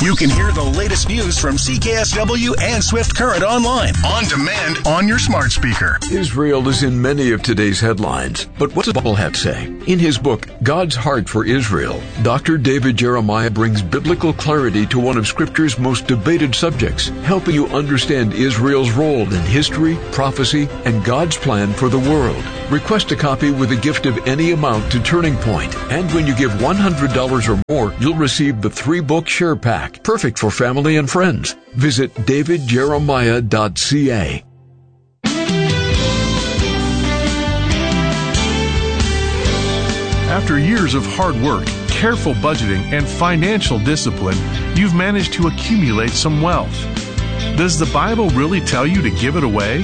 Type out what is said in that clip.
You can hear the latest news from CKSW and Swift Current online, on demand, on your smart speaker. Israel is in many of today's headlines, but what does the Bible have to say? In his book, God's Heart for Israel, Dr. David Jeremiah brings biblical clarity to one of Scripture's most debated subjects, helping you understand Israel's role in history, prophecy, and God's plan for the world. Request a copy with a gift of any amount to Turning Point, and when you give $100 or more, you'll receive the 3-book share pack, perfect for family and friends. Visit davidjeremiah.ca. After years of hard work, careful budgeting, and financial discipline, you've managed to accumulate some wealth. Does the Bible really tell you to give it away?